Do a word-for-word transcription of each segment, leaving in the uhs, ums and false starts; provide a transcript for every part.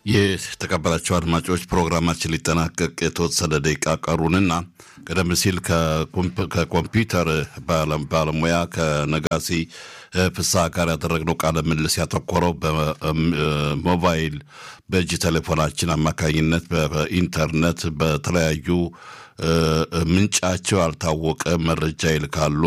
የተከበራቸው አድማጮች ፕሮግራማችን ሊጠናቀቅ የተወሰነ ደቂቃ ቀሩንና ቀደም ሲል ከኮምፒውተር ባለሙያ ከነጋሲ ፍስሐ ጋር ያደረግነው ቃለ ምልልስ ያተኮረው በሞባይል በእጅ ቴሌፎናችን አማካኝነት በኢንተርኔት በተለያዩ ምንጫቸው ያልታወቀ መረጃ ይልካሉ።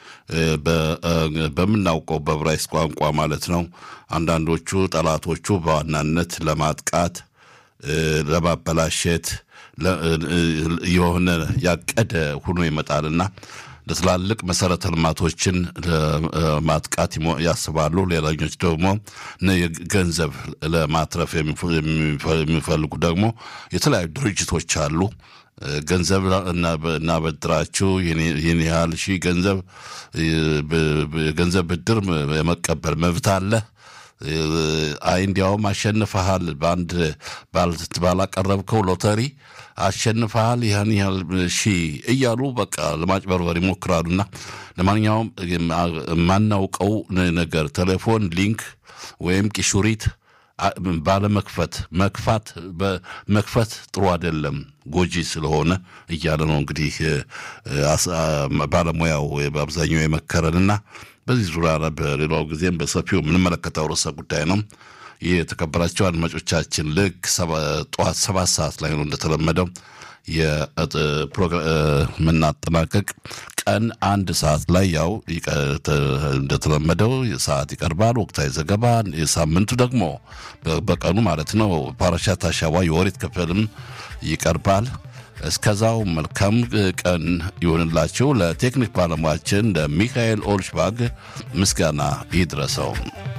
በምናውቀው በዕብራይስጥ ቋንቋ ማለት ነው። አንዳንዶቹ ጠላቶቹ በዋናነት ለማጥቃት ለማበላሸት የሆነ ያቀደ ሆኖ ይመጣልና ለትላልቅ መሰረተ ልማቶችን ለማጥቃት ያስባሉ። ሌላኞች ደግሞ ገንዘብ ለማትረፍ የሚፈልጉ ደግሞ የተለያዩ ድርጅቶች አሉ። ገንዘብ እና በድራችሁ ይሄን ያህል ሺህ ገንዘብ ገንዘብ ብድር የመቀበል መብት አለ። አይ እንዲያውም አሸንፈሃል በአንድ ባላቀረብከው ሎተሪ አሸንፈሃል ያን ያህል ሺህ እያሉ በቃ ለማጭበርበር ይሞክራሉና ለማንኛውም ማናውቀው ነገር ቴሌፎን ሊንክ ወይም ቂሹሪት ባለመክፈት መክፋት በመክፈት ጥሩ አይደለም ጎጂ ስለሆነ እያለ ነው እንግዲህ ባለሙያው በአብዛኛው የመከረንና በዚህ ዙሪያ በሌላው ጊዜም በሰፊው የምንመለከተው ርዕሰ ጉዳይ ነው። የተከበራቸው አድማጮቻችን ልክ ጠዋት ሰባት ሰዓት ላይ ነው እንደተለመደው የፕሮግራም ምናጠናቀቅ ቀን አንድ ሰዓት ላይ ያው እንደተለመደው ሰዓት ይቀርባል። ወቅታዊ ዘገባ የሳምንቱ ደግሞ በቀኑ ማለት ነው ፓራሻት አሻዋ የወሬት ክፍልም ይቀርባል። እስከዛው መልካም ቀን ይሁንላችሁ። ለቴክኒክ ባለሙያችን ለሚካኤል ኦልሽባግ ምስጋና ይድረሰው።